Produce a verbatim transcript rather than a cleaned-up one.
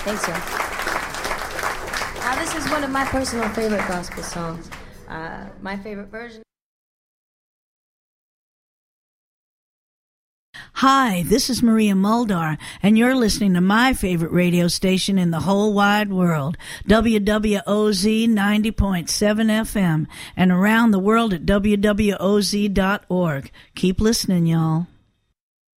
Thanks, sir. Uh, this is one of my personal favorite gospel songs. Uh, my favorite version. Hi, this is Maria Muldaur, and you're listening to my favorite radio station in the whole wide world, W W O Z ninety point seven F M, and around the world at W W O Z dot org. Keep listening, y'all.